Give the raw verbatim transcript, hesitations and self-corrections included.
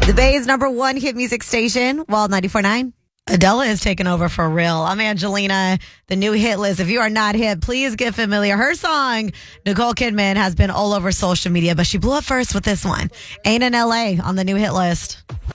The Bay's number one hit music station, Wild ninety-four point nine. Adele is taking over for real. I'm Angelina, the new hit list. If you are not hip, please get familiar. Her song, Nicole Kidman, has been all over social media, but she blew up first with this one. Ain't in L A on the new hit list.